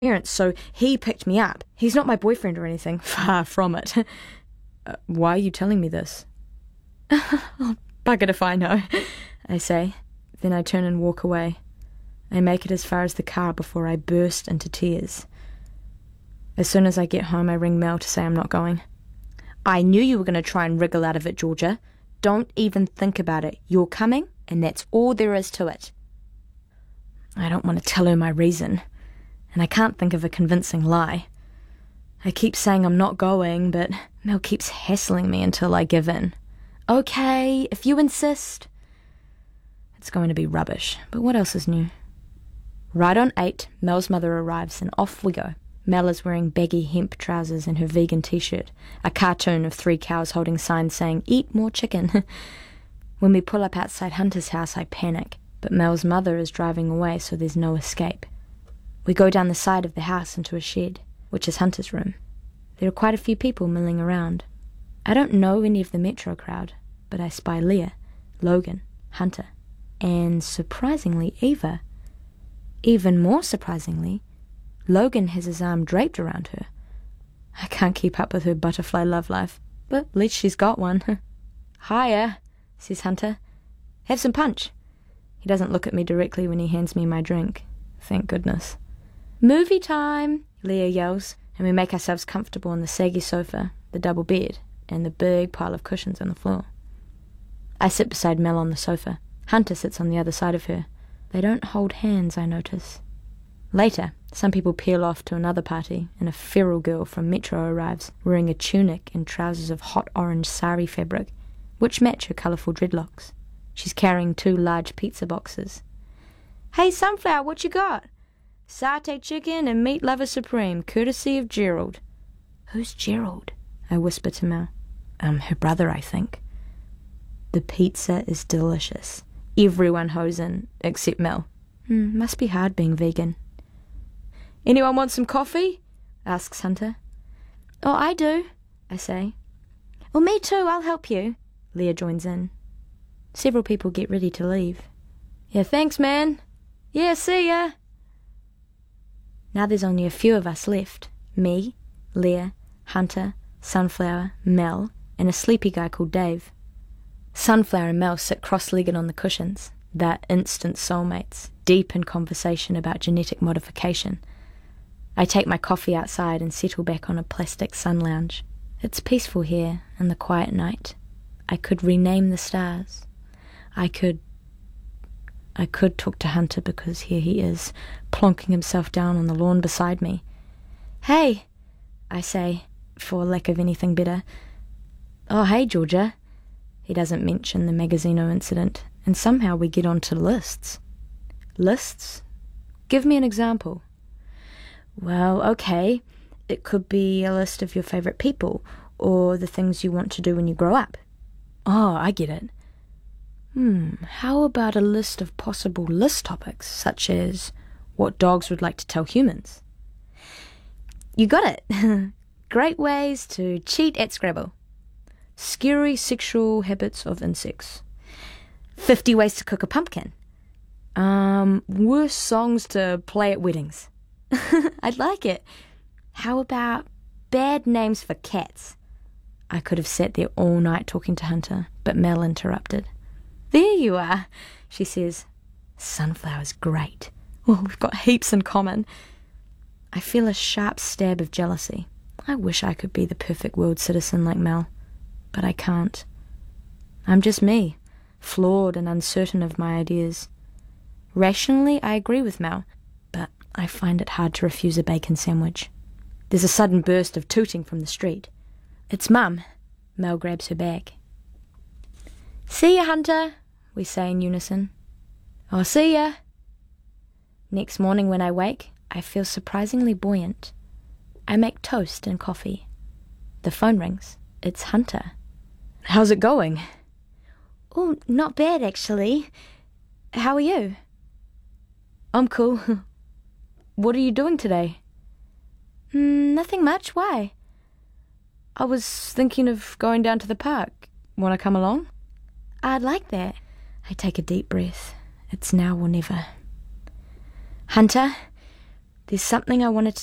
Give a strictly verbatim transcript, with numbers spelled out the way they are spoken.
parents, so he picked me up. He's not my boyfriend or anything. Far from it. uh, why are you telling me this? Oh, bugger if I know, I say. Then I turn and walk away. I make it as far as the car before I burst into tears. As soon as I get home, I ring Mel to say I'm not going. I knew you were going to try and wriggle out of it, Georgia. Don't even think about it. You're coming, and that's all there is to it. I don't want to tell her my reason, and I can't think of a convincing lie. I keep saying I'm not going, but Mel keeps hassling me until I give in. Okay, if you insist. It's going to be rubbish, but what else is new? Right on eight, Mel's mother arrives, and off we go. Mel is wearing baggy hemp trousers and her vegan t-shirt, a cartoon of three cows holding signs saying, "Eat more chicken." When we pull up outside Hunter's house, I panic, but Mel's mother is driving away, so there's no escape. We go down the side of the house into a shed, which is Hunter's room. There are quite a few people milling around. I don't know any of the Metro crowd, but I spy Leah, Logan, Hunter, and, surprisingly, Eva. Even more surprisingly, Logan has his arm draped around her. I can't keep up with her butterfly love life, but at least she's got one. "Hiya," says Hunter. "Have some punch." He doesn't look at me directly when he hands me my drink. Thank goodness. "Movie time," Leah yells, and we make ourselves comfortable on the saggy sofa, the double bed, and the big pile of cushions on the floor. I sit beside Mel on the sofa. Hunter sits on the other side of her. They don't hold hands, I notice. Later, some people peel off to another party, and a feral girl from Metro arrives, wearing a tunic and trousers of hot orange sari fabric, which match her colourful dreadlocks. She's carrying two large pizza boxes. "Hey, Sunflower, what you got?" "Satay chicken and meat lover supreme, courtesy of Gerald." "Who's Gerald?" I whisper to Mel. Um, her brother, I think. The pizza is delicious. Everyone hoes in, except Mel. Hmm, must be hard being vegan. "Anyone want some coffee?" asks Hunter. "Oh, I do," I say. "Well, me too, I'll help you." Leah joins in. Several people get ready to leave. "Yeah, thanks, man. Yeah, see ya." Now there's only a few of us left. Me, Leah, Hunter, Sunflower, Mel, and a sleepy guy called Dave. Sunflower and Mel sit cross-legged on the cushions. They're instant soulmates, deep in conversation about genetic modification. I take my coffee outside and settle back on a plastic sun lounge. It's peaceful here in the quiet night. I could rename the stars. I could... I could talk to Hunter because here he is, plonking himself down on the lawn beside me. "Hey," I say, for lack of anything better. "Oh, hey, Georgia." He doesn't mention the Magazino incident, and somehow we get onto lists. Lists? Give me an example. Well, okay, it could be a list of your favourite people, or the things you want to do when you grow up. Oh, I get it. Hmm, how about a list of possible list topics, such as what dogs would like to tell humans? You got it. Great ways to cheat at Scrabble. Scary sexual habits of insects. Fifty ways to cook a pumpkin. Um, worst songs to play at weddings. I'd like it. How about bad names for cats? I could have sat there all night talking to Hunter, but Mel interrupted. "There you are," she says. "Sunflower's great. Well, we've got heaps in common." I feel a sharp stab of jealousy. I wish I could be the perfect world citizen like Mel, but I can't. I'm just me, flawed and uncertain of my ideas. Rationally, I agree with Mel, but I find it hard to refuse a bacon sandwich. There's a sudden burst of tooting from the street. It's Mum. Mel grabs her bag. "See ya, Hunter," we say in unison. "I'll see ya." Next morning when I wake, I feel surprisingly buoyant. I make toast and coffee. The phone rings. It's Hunter. "How's it going?" "Oh, not bad, actually. How are you?" "I'm cool." "What are you doing today?" Mm, nothing much. Why?" "I was thinking of going down to the park. Want to come along?" "I'd like that." I take a deep breath. It's now or never. "Hunter, There's something I wanted to